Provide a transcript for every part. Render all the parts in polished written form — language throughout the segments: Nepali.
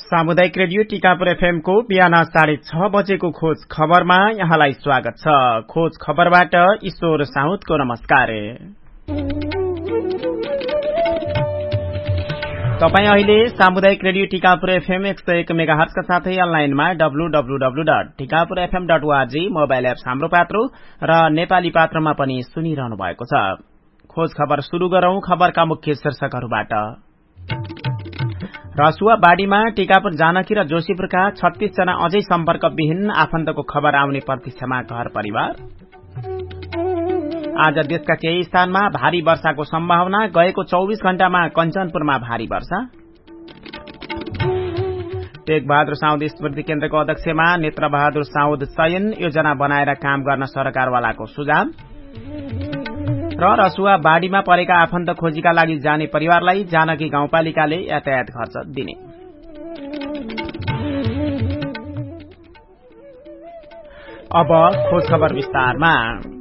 सामुदायिक रेडियो टीकापुर एफएम को बिहान 6:30 बजेको खोज खबरमा यहाँलाई स्वागत छ। खोज खबरबाट ईश्वर साउदको नमस्कार। तपाई अहिले सामुदायिक रेडियो टीकापुर एफएम 101 मेगाहर्ज का साथै अनलाइनमा www.tikapurfm.org मोबाइल एप्स हाम्रो पात्रो र नेपाली पात्रमा पनि सुनिरहनु भएको छ। खोज खबर शुरू गरौं खबरका मुख्य शीर्षकहरूबाट। रसुवा बाढीमा टीकापुर जानकी र जोशीपुरका 36 जना अझै सम्पर्कविहीन, आफन्तको खबर आउने प्रतीक्षामा घर परिवार। आज देशका केही स्थानमा भारी वर्षाको सम्भावना, गएको 24 घण्टामा कञ्चनपुरमा भारी वर्षा। टेक बहादुर साउद स्मृति केन्द्रको अध्यक्षमा नेत्र बहादुर साउद चयन, योजना बनाएर काम गर्न सरकारवालाको सुझाव। र रसुवा बाढीमा परेका आफन्त खोजीका लागि जाने परिवारलाई जानकी गाउँपालिकाले यातायात खर्च दिने। अब खोज खबर विस्तारमा।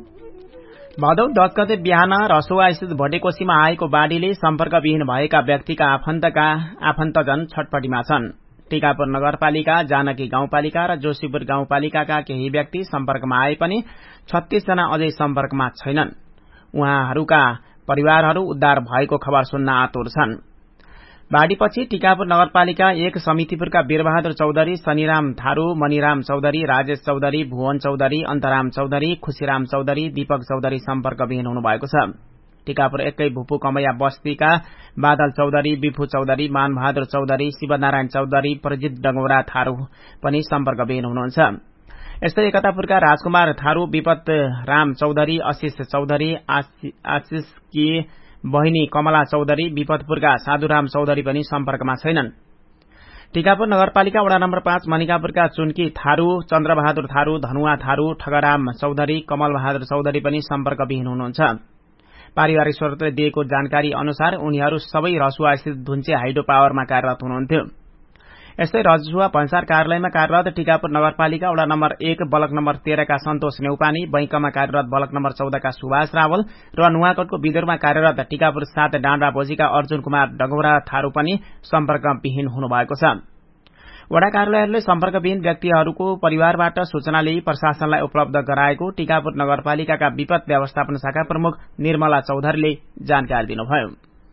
भदौ 10 गते बिहान रसुवा स्थित भोटेकोशीमा आएको बाढीले सम्पर्कविहीन भएका व्यक्तिका आफन्तजन छटपटीमा छन्। टीकापुर नगरपालिका, जानकी गाउँपालिका र जोशीपुर गाउँपालिकाका केही व्यक्ति सम्पर्कमा आए पनि 36 जना अझै सम्पर्कमा छैनन्। उहाँहरूका परिवारहरू उद्धार भएको खबर सुन्न आतुर छन्। बाढीपछि टीकापुर नगरपालिका 1 समितिपुरका वीरबहादुर चौधरी, शनिराम थारू, मणिराम चौधरी, राजेश चौधरी, भुवन चौधरी, अन्तराम चौधरी, खुशीराम चौधरी, दीपक चौधरी सम्पर्कविहीन हुनुभएको छ। टीकापुर 1 भूपू कमैया बस्तीका बादल चौधरी, विफू चौधरी, मानबहादुर चौधरी, शिवनारायण चौधरी, प्रजित डंगौरा थारू पनि सम्पर्कविहीन हुनुहुन्छ। यस्तै एकतापुरका राजकुमार थारू, विपत राम चौधरी, आशिष चौधरी, आशिषकी बहिनी कमला चौधरी, विपतपुरका साधुराम चौधरी पनि सम्पर्कमा छैनन्। टीकापुर नगरपालिका वडा नम्बर 5 मनिकापुरका चुन्की थारू, चन्द्रबहादुर थारू, धनुवा थारू, ठगराम चौधरी, कमल बहादुर चौधरी पनि सम्पर्कविहीन हुनुहुन्छ। पारिवारिक स्रोतले दिएको जानकारी अनुसार उनीहरू सबै रसुवा स्थित धुन्चे हाइड्रो पावरमा कार्यरत हुनुहुन्थ्यो। यस्तै रसुवा भन्सार कार्यालयमा कार्यरत टीकापुर नगरपालिका वडा नम्बर 1 ब्लक नम्बर 13 का सन्तोष नेउपानी, बैंकमा कार्यरत ब्लक नम्बर 14 का सुभाष रावल र नुवाकोटको विदुरमा कार्यरत टीकापुर 7 डाँडा बोजीका अर्जुन कुमार डगौरा थारू पनि सम्पर्कविहीन हुनुभएको छ। वडा कार्यालयहरूले सम्पर्कविहीन व्यक्तिहरूको परिवारबाट सूचना लिई प्रशासनलाई उपलब्ध गराएको टीकापुर नगरपालिकाका विपद व्यवस्थापन शाखा प्रमुख निर्मला चौधरीले जानकारी दिनुभयो।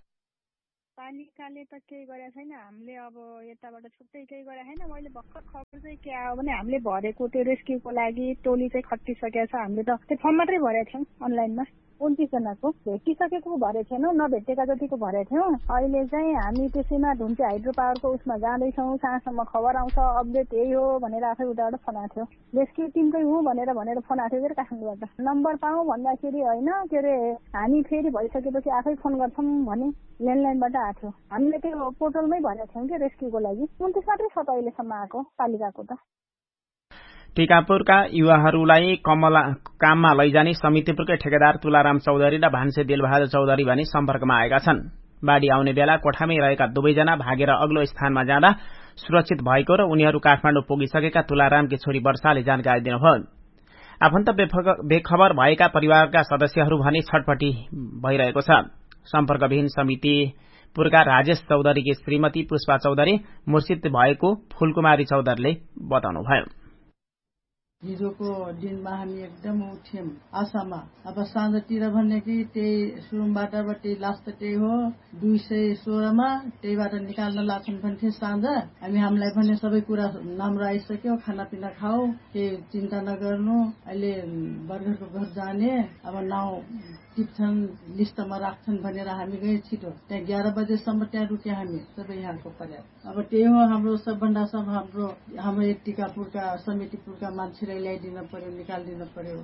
पालिकाले त केही गरेको छैन, हामीले अब यताबाट छुट्टै केही गरेको छैन। मैले भर्खर खबर चाहिँ के आयो भने हामीले भरेको त्यो रेस्क्युको लागि टोली चाहिँ खटिसकेको छ। हामीले त त्यो फर्म मात्रै भरेको थियौँ अनलाइनमा, 29 जनाको भेटिसकेको भरेको थिएनौँ, नभेटेका जतिको भरेको थियौँ। अहिले चाहिँ हामी त्यसैमा धुन्चे हाइड्रो पावरको उसमा जाँदैछौँ, कहाँसम्म खबर आउँछ अपडेट यही हो भनेर आफै उताबाट फोन आएको थियो। रेस्क्यु टिमकै हुँ भनेर फोन आएको थियो काठमाडौँबाट। नम्बर पाऊँ भन्दाखेरि होइन, के अरे हामी फेरि भइसकेपछि आफै फोन गर्छौँ भने ल्यान्डलाइनबाट आएको थियो। हामीले त्यो पोर्टलमै भनेको थियौँ कि रेस्क्युको लागि 29 मात्रै छ त अहिलेसम्म आएको पालिकाको त। टीकापुरका युवाहरूलाई काममा लैजाने समितिपुरकै ठेकेदार तुलाराम चौधरी र भान्से दिलबहादुर चौधरी भने सम्पर्कमा आएका छन्। बाढी आउने बेला कोठामै रहेका दुवैजना भागेर अग्लो स्थानमा जाँदा सुरक्षित भएको र उनीहरू काठमाडौँ पुगिसकेका तुलारामकी छोरी वर्षाले जानकारी दिनुभयो। आफन्त बेखबर भएका परिवारका सदस्यहरू भने छटपटी भइरहेको छ। सम्पर्कविहीन समितिपुरका राजेश चौधरीकी श्रीमती पुष्पा चौधरी मुर्सिद भएको फूलकुमारी चौधरीले बताउनुभयो। हिजोको दिनमा हामी एकदम उठ्यौँ आशामा। अब साँझतिर भने कि त्यही सुरुङबाट त्यही लास्ट त्यही हो 216 त्यहीबाट निकाल्न लाग्छन् भन्थे साँझ। हामीलाई भने सबै कुरा राम्रो आइसक्यो, खानापिना खाऊ, केही चिन्ता नगर्नु, अहिले बर्गरको घर जाने, अब नाउँ टिप्छन् लिस्टमा राख्छन् भनेर हामी गए छिटो। त्यहाँ 11 बजेसम्म त्यहाँ रुक्यो हामी सबै यहाँको पर्याय। अब त्यही हो हाम्रो सबभन्दा सब हाम्रो एक टीकापुरका समितिपुरका मान्छेलाई ल्याइदिन पर्यो, निकालिदिन पर्यो।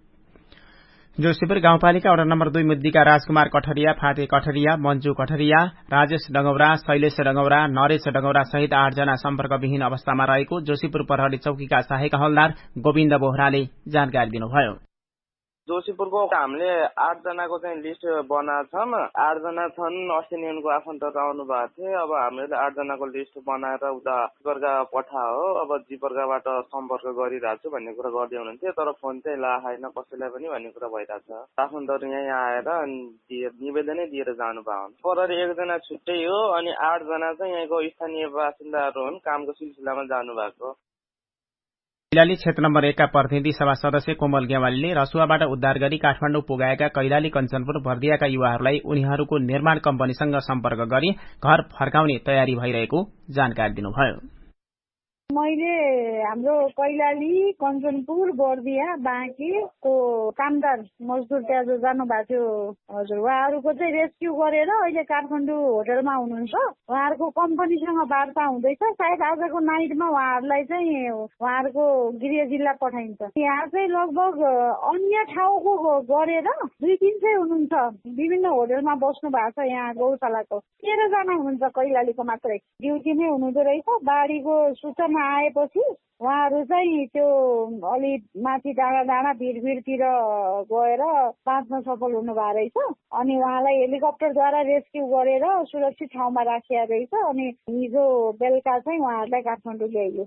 जोशीपुर गाउँपालिका वडा नम्बर 2 मुद्दीका राजकुमार कठरिया, फाते कठरिया, मन्जु कठरिया, राजेश डगौरा, शैलेश डगौरा, नरेश डगौरा सहित 8 जना सम्पर्कविहीन अवस्थामा रहेको जोशीपुर प्रहरी चौकीका सहायक हवलदार गोविन्द बोहराले जानकारी दिनुभयो। जोशीपुरको हामीले 8 जनाको चाहिँ लिस्ट बनाएको छौँ। 8 जना छन् अस्ट्रेलियनको आफन्तहरू आउनु भएको थियो। अब हामीले 8 जनाको लिस्ट बनाएर उता जिपर्गा पठायो। अब जिपर्गाबाट सम्पर्क गरिरहेको छु भन्ने कुरा गर्दै हुनुहुन्थ्यो, तर फोन चाहिँ लागेन कसैलाई पनि भन्ने कुरा भइरहेछ। आफन्तहरू यहाँ आएर निवेदनै दिएर जानु भयो। प्रहरी 1 जना छुट्टै हो अनि 8 जना चाहिँ यहाँको स्थानीय बासिन्दाहरू हुन्, कामको सिलसिलामा जानु भएको। कैलाली क्षेत्र नम्बर 1 का प्रतिनिधि सभा सदस्य कोमल गेवालीले रसुवाबाट उद्धार गरी काठमाडौँ पुगाएका कैलाली कञ्चनपुर बर्दियाका युवाहरूलाई उनीहरूको निर्माण कम्पनीसँग सम्पर्क गरी घर फर्काउने तयारी भइरहेको जानकारी दिनुभयो। मैले हाम्रो कैलाली कञ्चनपुर बर्दिया बाँकीको कामदार मजदुर त्यहाँ जो जानु भएको थियो हजुर, उहाँहरूको चाहिँ रेस्क्यु गरेर अहिले काठमाडौँ होटलमा हुनुहुन्छ। उहाँहरूको कम्पनीसँग वार्ता हुँदैछ। सायद आजको नाइटमा उहाँहरूलाई चाहिँ उहाँहरूको गृह जिल्ला पठाइन्छ। यहाँ चाहिँ लगभग अन्य ठाउँको गरेर 2-3 चाहिँ हुनुहुन्छ। विभिन्न होटलमा बस्नु भएको छ। यहाँ गौशालाको 13 जना हुनुहुन्छ, कैलालीको मात्रै ड्युटी नै हुनुहुँदो रहेछ। बाढीको सूचना आएपछि उहाँहरू चाहिँ त्यो अलि माथि डाँडा भिरतिर गएर बाँच्न सफल हुनुभएको रहेछ। अनि उहाँलाई हेलिकप्टरद्वारा रेस्क्यु गरेर सुरक्षित ठाउँमा राखिया रहेछ। अनि हिजो बेलुका चाहिँ उहाँहरूलाई काठमाडौँ ल्याइयो।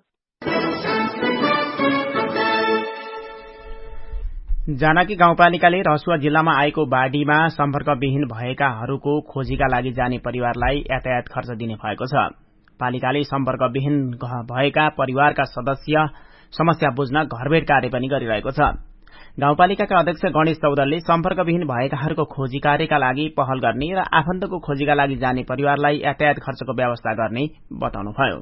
जानकी गाउँपालिकाले रसुवा जिल्लामा आएको बाढीमा सम्पर्कविहीन भएकाहरूको खोजीका लागि जाने परिवारलाई यातायात खर्च दिने भएको छ। पालिकाले सम्पर्कविहीन भएका परिवारका सदस्य समस्या बुझ्न घरभेट कार्य पनि गरिरहेको छ। गाउँपालिकाका अध्यक्ष गणेश चौधरीले सम्पर्कविहीन भएकाहरूको खोजी कार्यका लागि पहल गर्ने र आफन्तको खोजीका लागि जाने परिवारलाई यातायात खर्चको व्यवस्था गर्ने बताउनुभयो।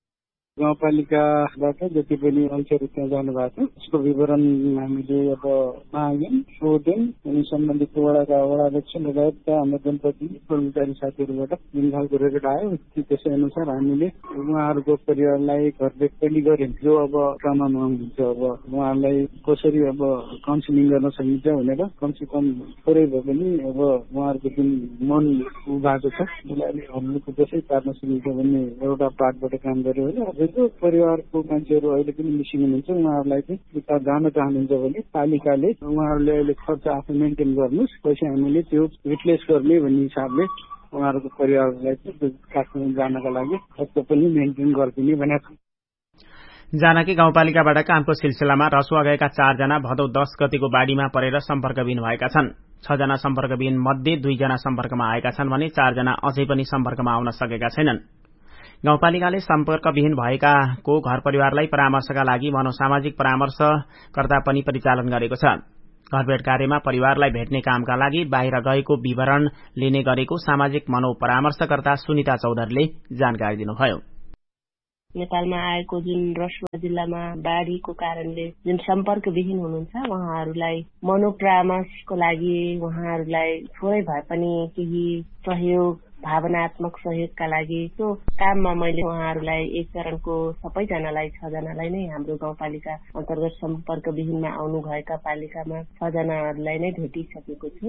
गाउँपालिकाबाट जति पनि मान्छेहरू त्यहाँ जानु भएको छ उसको विवरण हामीले अब माग्यौं, सोध्यौं अनि सम्बन्धित वडाका वडाध्यक्ष लगायतका हाम्रो जनप्रति कर्मचारी साथीहरूबाट जुन खालको रेकर्ड आयो त्यसै अनुसार हामीले उहाँहरूको परिवारलाई घरभेट पनि गर्यौं। जो अब काममा हुनुहुन्छ अब उहाँहरूलाई कसरी अब काउन्सिलिङ गर्न सकिन्छ भनेर कमसे कम थोरै भए पनि अब उहाँहरूको जुन मन उभाएको छ उसलाई हल्लुको कसरी पार्न सकिन्छ भन्ने एउटा पार्टबाट काम गर्यो भने जो परिवारको मान्छेहरू अहिले पनि मिसिङ हुनुहुन्छ उहाँहरूलाई चाहिँ उता जान चाहनुहुन्छ भने पालिकाले उहाँहरूले अहिले खर्च आफै मेन्टेन गर्नुहोस्, पछि हामीले त्यो रिप्लेस गर्ने भन्ने हिसाबले उहाँहरूको परिवारलाई चाहिँ काठमाडौँ जानका लागि खर्च पनि मेन्टेन गरिदिने भनेको। जानकी गाउँपालिकाबाट कामको सिलसिलामा रसुवा गएका 4 जना भदौ 10 गतिको बाढीमा परेर सम्पर्कविहीन भएका छन्। 6 जना सम्पर्कविहीन मध्ये 2 जना सम्पर्कमा आएका छन् भने 4 जना अझै पनि सम्पर्कमा आउन सकेका छैनन्। गाउँपालिकाले सम्पर्कविहीन भएकाको घर परिवारलाई परामर्शका लागि मनोसामाजिक परामर्शकर्ता पनि परिचालन गरेको छ। घरभेट कार्यमा परिवारलाई भेट्ने कामका लागि बाहिर गएको विवरण लिने गरेको सामाजिक मनोपरामर्शकर्ता सुनिता चौधरीले जानकारी दिनुभयो। नेपालमा आएको जुन रसुवा जिल्लामा बाढीको कारणले जुन सम्पर्कविहीन हुनुहुन्छ उहाँहरूलाई मनोपरामर्शको लागि उहाँहरूलाई थोरै भए पनि केही सहयोग भावनात्मक सहयोगका लागि त्यो काममा मैले उहाँहरूलाई एक चरणको सबैजनालाई 6 जनालाई नै हाम्रो गाउँपालिका अन्तर्गत सम्पर्कविहीनमा आउनु भएका पालिकामा 6 जनाहरूलाई नै भेटिसकेको छु।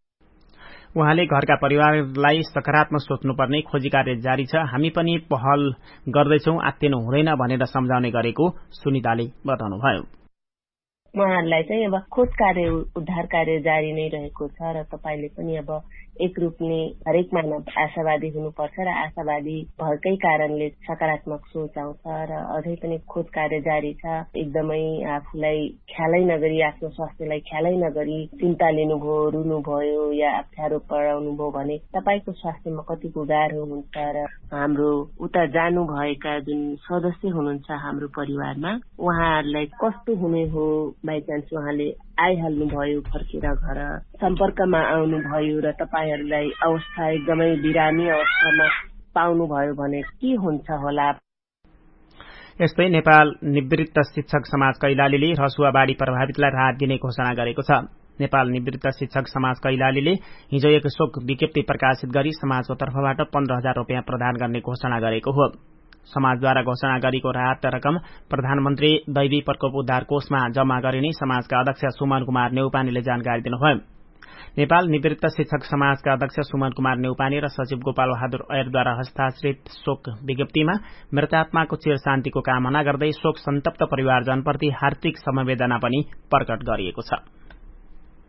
उहाँले घरका परिवारलाई सकारात्मक सोच्नुपर्ने, खोजी कार्य जारी छ, हामी पनि पहल गर्दैछौं, आत्तिनु हुँदैन भनेर सम्झाउने गरेको सुनिताले बताउनुभयो। उहाँहरूलाई चाहिँ अब खोज कार्य उद्धार कार्य जारी नै रहेको छ र तपाईले पनि अब एक रूपले हरेक मानव आशावादी हुनुपर्छ र आशावादी भएकै कारणले सकारात्मक सोच आउँछ र अझै पनि खोज कार्य जारी छ। एकदमै आफूलाई ख्यालै नगरी आफ्नो स्वास्थ्यलाई ख्यालै नगरी चिन्ता लिनुभयो, रुनुभयो या अप्ठ्यारो पराउनु भयो भने तपाईको स्वास्थ्यमा कतिको गाह्रो हुन्छ र हाम्रो उता जानु भएका जुन सदस्य हुनुहुन्छ हाम्रो परिवारमा उहाँहरूलाई कस्तो हुने हो, बाइ चान्स उहाँले आइहाल्नु भयो फर्केर घर सम्पर्कमा आउनु भयो र तपाईहरुलाई अवस्था एकदमै बिरामी अवस्थामा पाउनु भयो भने के हुन्छ होला। यस्तै नेपाल निवृत्त शिक्षक समाज कैलालीले रसुवा बाढी प्रभावितलाई राहत दिने घोषणा गरेको छ। नेपाल निवृत्त शिक्षक समाज कैलालीले हिजो एक शोक विज्ञप्ति प्रकाशित गरी समाजको तर्फबाट 15,000 रुपियाँ प्रदान गर्ने घोषणा गरेको हो। समाजद्वारा घोषणा गरेको राहत रकम प्रधानमन्त्री दैवी प्रकोप उद्धार कोषमा जम्मा गरिने समाजका अध्यक्ष सुमन कुमार नेउपानेले जानकारी दिनुभयो। नेपाल निवृत्त शिक्षक समाजका अध्यक्ष सुमन कुमार नेउपाने र सचिव गोपाल बहादुर ऐरद्वारा हस्ताक्षरित शोक विज्ञप्तिमा मृतात्माको चिर शान्तिको कामना गर्दै शोक सन्तप्त परिवारजनप्रति हार्दिक समवेदना पनि प्रकट गरिएको छ।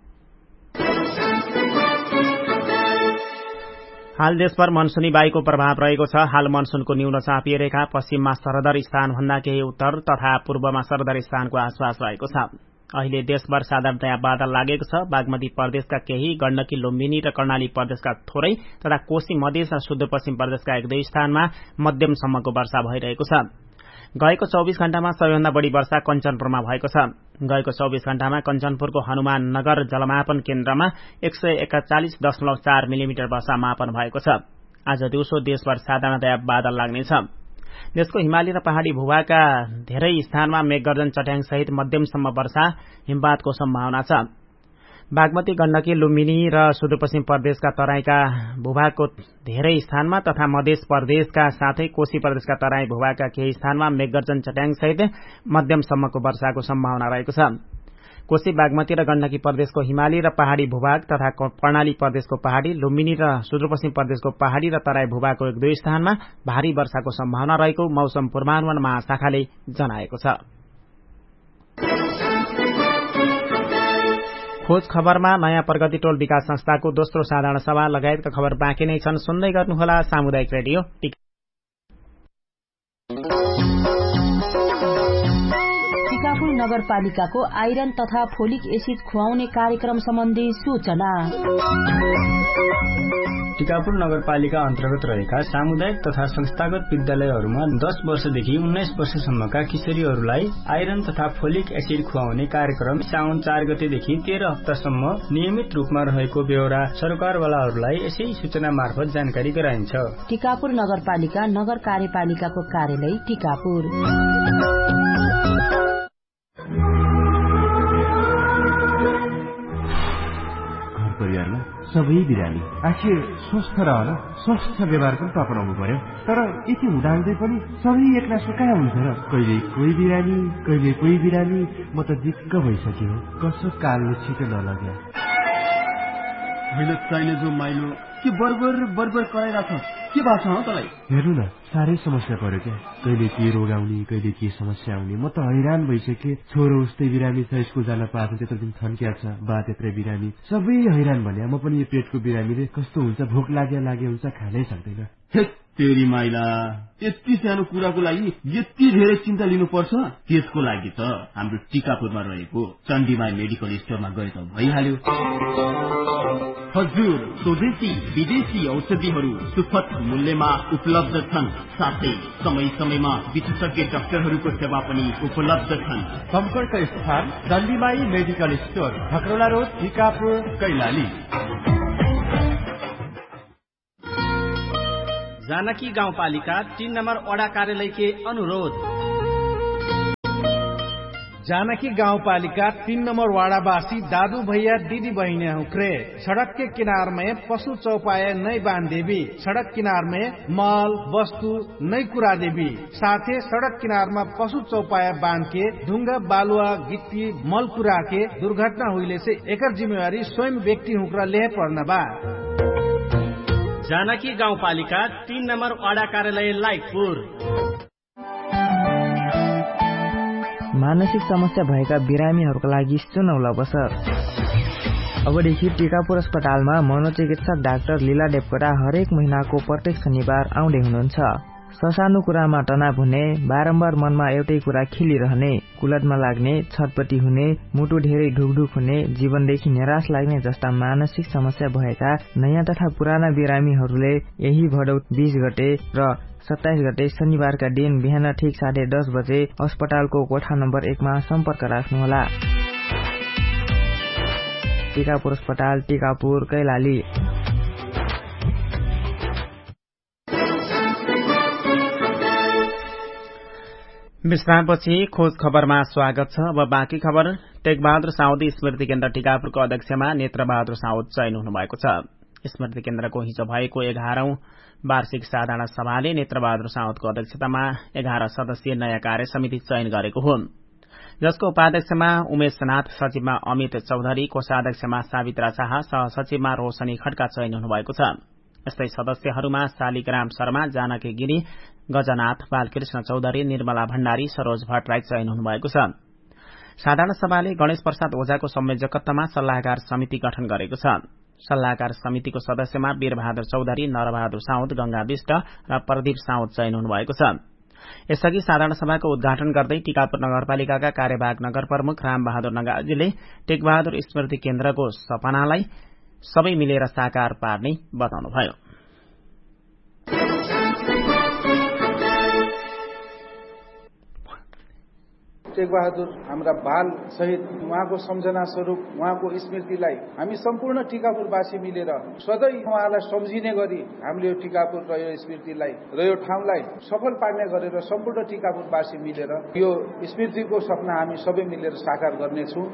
हाल देशभर मनसुनी वायुको प्रभाव रहेको छ। हाल मनसुनको न्यून चापिए रेखा पश्चिममा सरदर स्थानभन्दा केही उत्तर तथा पूर्वमा सरदर स्थानको आसपास रहेको छ। अहिले देशभर साधारणतया बादल लागेको छ। बागमती प्रदेशका केही, गण्डकी, लुम्बिनी र कर्णाली प्रदेशका थोरै तथा कोशी मधेस र सुदूरपश्चिम प्रदेशका 1-2 स्थानमा मध्यमसम्मको वर्षा भइरहेको छ। गएको 24 घण्टामा सबैभन्दा बढ़ी वर्षा कञ्चनपुरमा भएको छ। गएको 24 घण्टामा कञ्चनपुरको हनुमान नगर जलमापन केन्द्रमा 141.4 मिलिमिटर वर्षा मापन भएको छ। आज दिउँसो देशभर साधारणतया बादल लाग्नेछ। देशको हिमाली र पहाड़ी भूभागका धेरै स्थानमा मेघगर्जन चट्याङ सहित मध्यमसम्म वर्षा हिमपातको सम्भावना छ। बागमती, गण्डकी, लुम्बिनी र सुदूरपश्चिम प्रदेशका तराईका भूभागको धेरै स्थानमा तथा मध्य प्रदेशका साथै कोशी प्रदेशका तराई भूभागका केही स्थानमा मेघगर्जन चट्याङ सहित मध्यमसम्मको वर्षाको सम्भावना रहेको छ। कोशी, बागमती र गण्डकी प्रदेशको हिमाली र पहाड़ी भूभाग तथा कर्णाली प्रदेशको पहाड़ी, लुम्बिनी र सुदूरपश्चिम प्रदेशको पहाड़ी र तराई भूभागको 1-2 स्थानमा भारी वर्षाको सम्भावना रहेको मौसम पूर्वानुमान महाशाखाले जनाएको छ। खोज खबरमा नयाँ प्रगति टोल विकास संस्थाको दोस्रो साधारण सभा लगायतका खबर बाँकी नै छन्। सुन्दै गर्नुहोला सामुदायिक रेडियो। टिकापुर नगरपालिकाको आइरन तथा फोलिक एसिड खुवाउने कार्यक्रम सम्बन्धी सूचना। टिकापुर नगरपालिका अन्तर्गत रहेका सामुदायिक तथा संस्थागत विद्यालयहरूमा 10 वर्षदेखि 19 वर्षसम्मका किशोरीहरूलाई आइरन तथा फोलिक एसिड खुवाउने कार्यक्रम साउन 4 गतेदेखि 13 हप्तासम्म नियमित रूपमा रहेको बेहोरा सरकारवालाहरूलाई यसै सूचना मार्फत जानकारी गराइन्छ। टिकापुर नगरपालिका नगर कार्यपालिकाको कार्यालय टिकापुर। परिवारमा सबै बिरामी आखिर स्वस्थ रहन स्वस्थ व्यवहार पनि अपनाउनु पर्यो। तर यति हुँदाहुँदै पनि सबै एक्लासो कहाँ हुन्छ र? कहिले कोही बिरामी कहिले कोही बिरामी। म त दिक्क भइसक्यो। कसो कालले छिटो नलग्यो। होइन चाहिने जो माइलो के बर्बर कराइरहेछ के भएको छ तँलाई? हेर्नु न साह्रै समस्या पर्यो क्या। कहिले के रोग आउने कहिले के समस्या आउने। म त हैरान भइसके। छोरो उस्तै बिरामी छ, स्कुल जान पाएको त्यत्रो दिन थन्किया छ। बा त्यत्रै बिरामी, सबै हैरान भने। म पनि यो पेटको बिरामीले कस्तो हुन्छ, भोक लागे हुन्छ, खानै सक्दैन। तेरी माइला, यति सानो कुराको लागि यति धेरै चिन्ता लिनुपर्छ? त्यसको लागि त हाम्रो टिकापुरमा रहेको चण्डीमाई मेडिकल स्टोरमा गए त भइहाल्यो। हजुर, स्वदेशी विदेशी औषधिहरू सुपथ मूल्यमा उपलब्ध छन्। साथै समय समयमा विशेषज्ञ डाक्टरहरूको सेवा पनि उपलब्ध छन्। सम्पर्क स्थान चण्डीमाई medical store, खकरोला road, Tikapur, Kailali. Janaki गाउँपालिका 3 नम्बर वडा कार्यालय के अनुरोध। जानकी गाउँपालिका 3 नंबर वाड़ावासी दादू भैया दीदी बहने हुक्रे सड़क के किनार में पशु चौपाया नई बांध देवी। सड़क किनार में माल वस्तु नई कुरा देवी। साथ ही सड़क किनार में पशु चौपाया बांध के ढुंगा बालुआ गिट्टी मल कुरा के दुर्घटना हुईले से एकर जिम्मेवारी स्वयं व्यक्ति हुक्रा ले पर्न बा। जानकी गाउँपालिका 3 नम्बर वडा कार्यालय लाइकपुर। मानसिक समस्या भएका बिरामीहरूका लागि सुनौलो अवसर। अबदेखि टिकापुर अस्पतालमा मनोचिकित्सक डाक्टर लीला डेपकोटा हरेक महिनाको प्रत्येक शनिबार आउँदै हुनुहुन्छ। ससानो कुरामा तनाव हुने, बारम्बार मनमा एउटै कुरा खिलिरहने, कुलतमा लाग्ने, छटपटी हुने, मुटु धेरै ढुकढुक हुने, जीवनदेखि निराश लाग्ने जस्ता मानसिक समस्या भएका नयाँ तथा पुराना बिरामीहरूले यही भदौ 20 गते र 27 गते शनिबारका दिन बिहान ठीक 10:30 बजे अस्पतालको कोठा नम्बर 1 मा सम्पर्क राख्नुहोला। टिकापुर अस्पताल, टिकापुर, कैलाली। विश्रामपछि खोज खबरमा स्वागत छ। अब बाँकी खबर। टेकबहादुर साउदी स्मृति केन्द्र टिकापुरको अध्यक्षमा नेत्रबहादुर साउद चयन हुनुभएको छ। स्मृति केन्द्रको हिजो भएको 11औं वार्षिक साधारण सभाले नेत्रबहादुर साउदको अध्यक्षतामा 11 सदस्यीय नयाँ कार्य समिति चयन गरेको हो, जसको उपाध्यक्षमा उमेश नाथ, सचिवमा अमित चौधरी, कोषाध्यक्षमा सावित्रा शाह, सहसचिवमा रोशनी खड्का चयन हुनुभएको छ। यस्तै सदस्यहरूमा शालिग्राम शर्मा, जानकी गिरी, गजनाथ, बालकृष्ण चौधरी, निर्मला भण्डारी, सरोज भट्टराई चयन हुनुभएको छ। साधारण सभाले गणेश प्रसाद ओझाको संयोजकत्वमा सल्लाहकार समिति गठन गरेको छ। सल्लाहकार समितिको सदस्यमा वीरबहादुर चौधरी, नरबहादुर साउद, गंगा विष्ट र प्रदीप साउद चयन हुनुभएको छ। यसअघि साधारण सभाको उद्घाटन गर्दै टिकापुर नगरपालिकाका कार्यवाहक नगर प्रमुख रामबहादुर नगाजीले टेकबहादुर स्मृति केन्द्रको सपनालाई सबै मिलेर साकार पार्ने बताउनुभयो। टेकबहादुर हाम्रा बाल सहित उहाँको सम्झना स्वरूप उहाँको स्मृतिलाई हामी सम्पूर्ण टिकापुरवासी मिलेर सधैँ उहाँलाई सम्झिने गरी हामीले यो टिकापुर र यो स्मृतिलाई र यो ठाउँलाई सफल पार्ने गरेर सम्पूर्ण टिकापुरवासी मिलेर यो स्मृतिको सपना हामी सबै मिलेर साकार गर्नेछौँ।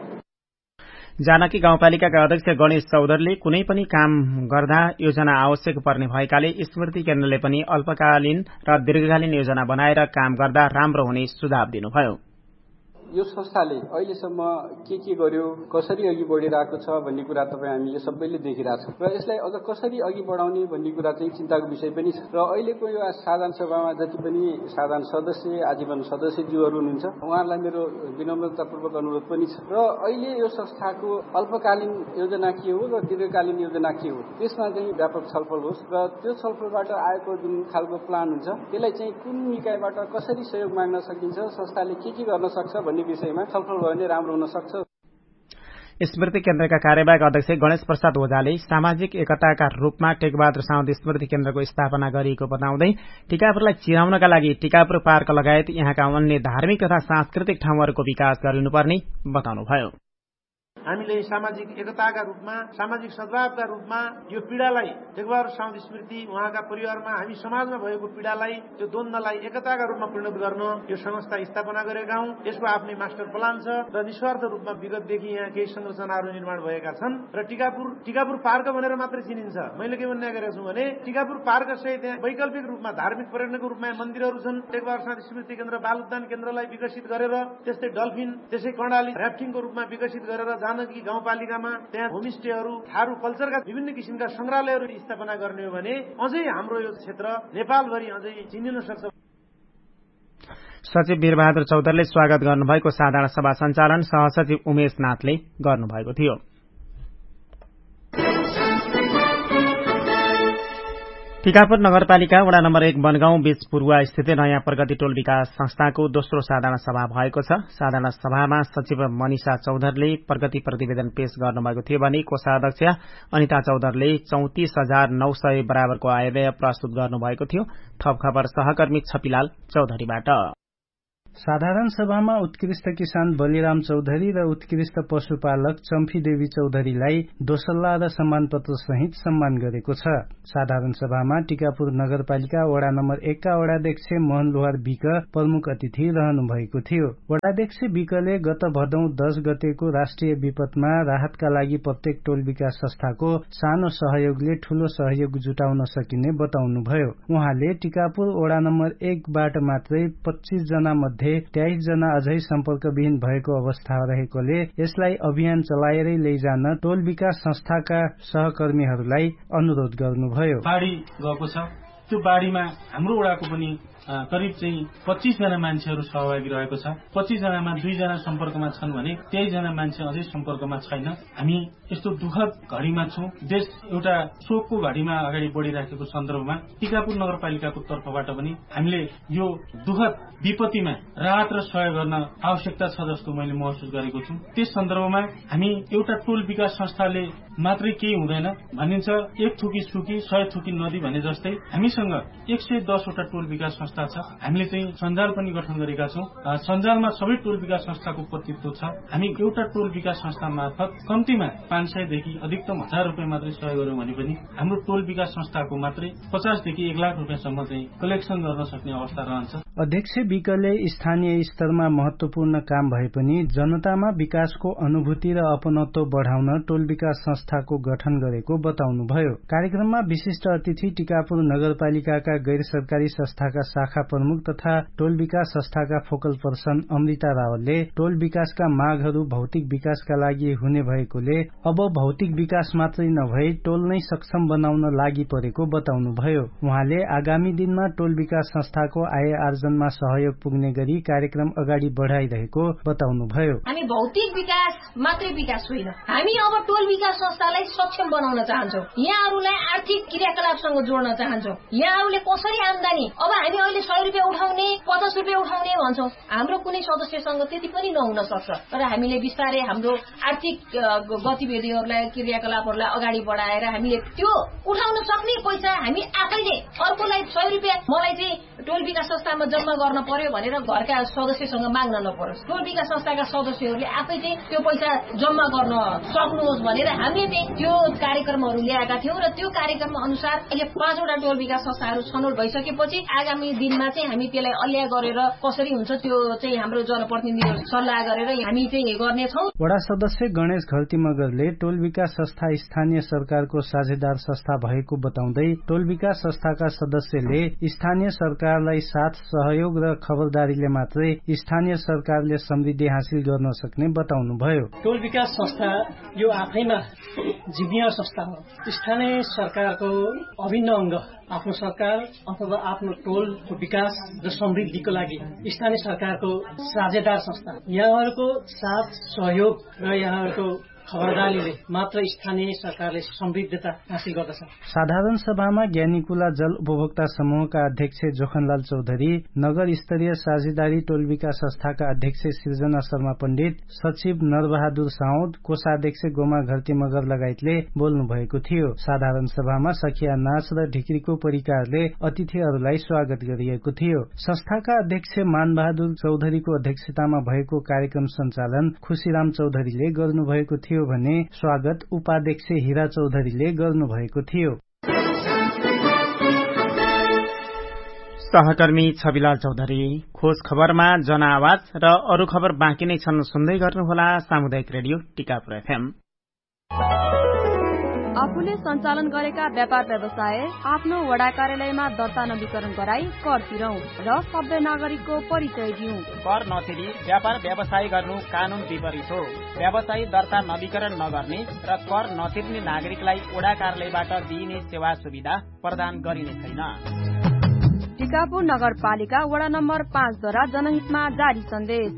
जानकी गाउँपालिकाका अध्यक्ष गणेश चौधरीले कुनै पनि काम गर्दा योजना आवश्यक पर्ने भएकाले स्मृति केन्द्रले पनि अल्पकालीन र दीर्घकालीन योजना बनाएर काम गर्दा राम्रो हुने सुझाव दिनुभयो। यो संस्थाले अहिलेसम्म के गर्यो, कसरी अघि बढिरहेको छ भन्ने कुरा तपाईँ हामीले सबैले देखिरहेछौँ र यसलाई अझ कसरी अघि बढाउने भन्ने कुरा चाहिँ चिन्ताको विषय पनि छ। र अहिलेको यो साधारण सभामा जति पनि साधारण सदस्य, आजीवन सदस्यज्यूहरू हुनुहुन्छ उहाँहरूलाई मेरो विनम्रतापूर्वक अनुरोध पनि छ। र अहिले यो संस्थाको अल्पकालीन योजना के हो र दीर्घकालीन योजना के हो त्यसमा चाहिँ व्यापक छलफल होस् र त्यो छलफलबाट आएको जुन खालको प्लान हुन्छ त्यसलाई चाहिँ कुन निकायबाट कसरी सहयोग माग्न सकिन्छ, संस्थाले के गर्न सक्छ भन्ने विषयमा छलफल भयो भने राम्रो हुन सक्छ। स्मृति केन्द्रका कार्यवाहक अध्यक्ष गणेश प्रसाद ओझाले सामाजिक एकताका रूपमा टेकबहादुर साउद स्मृति केन्द्रको स्थापना गरिएको बताउँदै टिकापुरलाई चिनाउनका लागि टिकापुर पार्क लगायत यहाँका अन्य धार्मिक तथा सांस्कृतिक ठाउँहरूको विकास गरिनुपर्ने बताउनुभयो। हामीले सामाजिक एकताका रूपमा, सामाजिक सद्भावका रूपमा यो पीडालाई टेकबहादुर साउद स्मृति उहाँका परिवारमा हामी समाजमा भएको पीडालाई, त्यो द्वन्द्वलाई एकताका रूपमा परिणत गर्न यो संस्था स्थापना गरेका हौं। यसको आफ्नै मास्टर प्लान छ र निस्वार्थ रूपमा विगतदेखि यहाँ केही संरचनाहरू निर्माण भएका छन् र टिकापुर पार्क भनेर मात्रै चिनिन्छ। मैले के भन्ने गरेको छु भने टिकापुर पार्क सहित यहाँ वैकल्पिक रूपमा धार्मिक पर्यटनको रूपमा मन्दिरहरू छन्। टेकबहादुर साउद स्मृति केन्द्र बाल उद्यान केन्द्रलाई विकसित गरेर, त्यस्तै डल्फिन, त्यसै कर्णाली र्याफ्टिङको रूपमा विकसित गरेर जानकी गाउँपालिकामा त्यहाँ होमस्टेहरू, थारू कल्चरका विभिन्न किसिमका संग्रहालयहरू स्थापना गर्ने हो भने अझै हाम्रो यो क्षेत्र नेपालभरि अझै चिनिन सक्छ। सचिव वीरबहादुर चौधरीले स्वागत गर्नुभएको साधारण सभा सञ्चालन सहसचिव उमेश नाथले गर्नुभएको थियो। टिकापुर नगरपालिका वडा नम्बर 1 बनगाउँ बीच पूर्वा स्थित नयाँ प्रगति टोल विकास संस्थाको दोस्रो साधारण सभा भएको छ। साधारण सभामा सचिव मनिषा चौधरीले प्रगति प्रतिवेदन पेश गर्नुभएको थियो भने कोषाध्यक्ष अनिता चौधरीले 34,900 बराबरको आयव्यय प्रस्तुत गर्नुभएको थियो। थप खबर सहकर्मी छपिलाल चौधरीबाट। साधारण सभामा उत्कृष्ट किसान बलिराम चौधरी र उत्कृष्ट पशुपालक चम्फी देवी चौधरीलाई दोसल्ला र सम्मान पत्र सहित सम्मान गरेको छ। साधारण सभामा टिकापुर नगरपालिका वडा नम्बर 1 का वडाध्यक्ष मोहन लोहार विक प्रमुख अतिथि रहनु भएको थियो। वडाध्यक्ष विकले गत भदौ 10 गतेको राष्ट्रिय विपदमा राहतका लागि प्रत्येक टोल विकास संस्थाको सानो सहयोगले ठूलो सहयोग जुटाउन सकिने बताउनुभयो। उहाँले टिकापुर वडा नम्बर 1 बाट मात्रै 25 जना मध्ये 23 जना अझै सम्पर्कविहीन भएको अवस्था रहेकोले यसलाई अभियान चलाएरै लैजान टोल विकास संस्थाका सहकर्मीहरूलाई अनुरोध गर्नुभयो। बाढी गएको छ, त्यो बाढीमा हाम्रो वडाको पनि करिब चाहिँ 25 जना मान्छेहरू सहभागी रहेको छ। 25 जनामा 2 जना सम्पर्कमा छन् भने 23 जना मान्छे अझै सम्पर्कमा छैन। हामी यस्तो दुःखद घडीमा छौं। देश एउटा शोकको घडीमा अगाडि बढिराखेको सन्दर्भमा टिकापुर नगरपालिकाको तर्फबाट पनि हामीले यो दुःखद विपत्तिमा राहत र सहयोग गर्न आवश्यकता छ जस्तो मैले महसुस गरेको छु। त्यस सन्दर्भमा हामी एउटा टोल विकास संस्थाले मात्रै केही हुँदैन भनिन्छ, एक थुकी सुकी 100 थुकी नदी भने जस्तै हामीसँग 110 वटा टोल विकास संस्था छ। हामीले चाहिँ सञ्जाल पनि गठन गरेका छौं। सञ्जालमा सबै टोल विकास संस्थाको प्रतिनिधित्व छ। हामी एउटा टोल विकास संस्था मार्फत कम्तीमा 500 देखि अधिकतम 1000 रुपियाँ मात्रै सहयोग गर्यौं भने पनि हाम्रो टोल विकास संस्थाको मात्रै 50 देखि 1 लाख रुपियाँसम्म चाहिँ कलेक्सन गर्न सक्ने अवस्था रहन्छ। अध्यक्ष विकले स्थानीय स्तरमा महत्वपूर्ण काम भए पनि जनतामा विकासको अनुभूति र अपनत्व बढ़ाउन टोल विकास संस्थाको गठन गरेको बताउनुभयो। कार्यक्रममा विशिष्ट अतिथि टिकापुर नगरपालिकाका गैर सरकारी संस्थाका शाखा प्रमुख तथा टोल विकास संस्थाका फोकल पर्सन अमृता रावलले टोल विकासका मागहरू भौतिक विकासका लागि हुने भएकोले अब भौतिक विकास मात्रै नभई टोल नै सक्षम बनाउन लागि परेको बताउनुभयो। उहाँले आगामी दिनमा टोल विकास संस्थाको आय आर्जनमा सहयोग पुग्ने गरी कार्यक्रम अगाडि बढ़ाइरहेको बताउनुभयो। हामी भौतिक विकास मात्रै विकास होइन, हामी अब टोल विकास संस्थालाई सक्षम बनाउन चाहन्छौं। यहाँहरूलाई आर्थिक क्रियाकलापसँग जोड्न चाहन्छौं। यहाँहरूले कसरी आम्दानी, अब हामी अहिले 100 रुपियाँ उठाउने 50 रुपियाँ उठाउने भन्छौं, हाम्रो कुनै सदस्यसँग त्यति पनि नहुन सक्छ। तर हामीले बिस्तारै हाम्रो आर्थिक गतिविधिहरूलाई क्रियाकलापहरूलाई अगाडि बढाएर हामीले त्यो उठाउन सक्ने पैसा हामी आफैले अर्कोलाई 100 रुपियाँ मलाई चाहिँ टोल विकास संस्थामा जम्मा गर्न पर्यो भनेर घरका सदस्यसँग माग्न नपरोस्। टोल विकास संस्थाका सदस्यहरूले आफै चाहिँ त्यो पैसा जम्मा गर्न सक्नुहोस् भनेर हामीले चाहिँ त्यो कार्यक्रमहरू ल्याएका थियौं र त्यो कार्यक्रम अनुसार अहिले 5 वटा टोल विकास संस्थाहरू छनौट भइसकेपछि आगामी दिनमा चाहिँ हामी त्यसलाई अल्याए गरेर कसरी हुन्छ त्यो चाहिँ हाम्रो जनप्रतिनिधिहरू सल्लाह गरेर हामी चाहिँ गर्नेछौं। वडा सदस्य गणेश घल्ती मगरले टोल विकास संस्था स्थानीय सरकारको साझेदार संस्था भएको बताउँदै टोल विकास संस्थाका सदस्यले स्थानीय सरकारलाई साथ सहयोग र खबरदारीले मात्रै स्थानीय सरकारले समृद्धि हासिल गर्न सक्ने बताउनुभयो। टोल विकास संस्था यो आफैमा जिम्मेवार संस्था हो। स्थानीय सरकारको अभिन्न अंग आफ्नो सरकार अथवा आफ्नो टोलको विकास र समृद्धिको लागि स्थानीय सरकारको साझेदार संस्था। यहाँहरूको साथ सहयोग र यहाँहरूको खबरदारीले मात्र स्थानीय सरकारले समृद्धता हासिल गर्दछ। साधारण सभामा ज्ञानीकुला जल उपभोक्ता समूहका अध्यक्ष जोखनलाल चौधरी, नगर स्तरीय साझेदारी टोल विकास संस्थाका अध्यक्ष सृजना शर्मा पण्डित, सचिव नरबहादुर साउद, कोषाध्यक्ष गोमा घरती मगर लगायतले बोल्नु भएको थियो। साधारण सभामा सखिया नाच र ढिक्रीको परिकारले अतिथिहरूलाई स्वागत गरिएको थियो। संस्थाका अध्यक्ष मानबहादुर चौधरीको अध्यक्षतामा भएको कार्यक्रम सञ्चालन खुशीराम चौधरीले गर्नुभएको थियो भने स्वागत उपाध्यक्ष हीरा चौधरीले गर्नुभएको थियो। सहकर्मी छविलाल चौधरी। खोज खबरमा जनआवाज र अरू खबर बाँकी नै छन्, सुन्दै गर्नुहोला सामुदायिक रेडियो टिकापुर एफएम। आफूले सञ्चालन गरेका व्यापार व्यवसाय आफ्नो वडा कार्यालयमा दर्ता नवीकरण गराई कर तिरौं र सभ्य नागरिकको परिचय दिउँ। कर नतिरी व्यापार व्यवसाय गर्नु कानून विपरीत हो। व्यवसाय दर्ता नवीकरण नगर्ने र कर नतिर्ने नागरिकलाई वडा कार्यालयबाट दिइने सेवा सुविधा प्रदान गरिने छैन। टिकापुर नगरपालिका वडा नम्बर 5 द्वारा जनहितमा जारी सन्देश।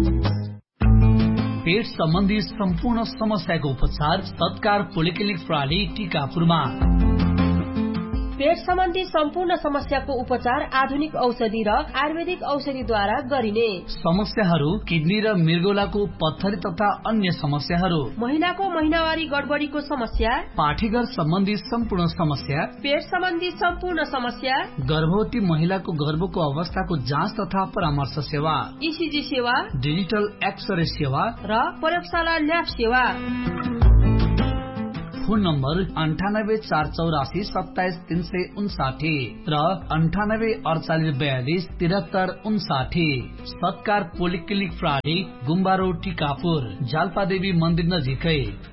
पेट सम्बन्धी सम्पूर्ण समस्याको उपचार तत्काल पोलिक्लिनिक प्रणाली टिकापुरमा। पेट सम्बन्धी सम्पूर्ण समस्याको उपचार आधुनिक औषधि र आयुर्वेदिक औषधिद्वारा गरिने। समस्याहरू किडनी र मृगौलाको पत्थरी तथा अन्य समस्याहरू, महिलाको महिनावारी गडबडीको समस्या, पाठीघर सम्बन्धी सम्पूर्ण समस्या, पेट सम्बन्धी सम्पूर्ण समस्या, गर्भवती महिलाको गर्भको अवस्थाको जाँच तथा परामर्श सेवा, ईसीजी सेवा, डिजिटल एक्सरे सेवा र प्रयोगशाला ल्याब सेवा। फोन नम्बर 9848477359 र 9848427359। सत्कार पोलिक्लिनिक प्रणाली गुम्बा रोड टिकापुर, जाल्पादेवी मन्दिर नजिकै।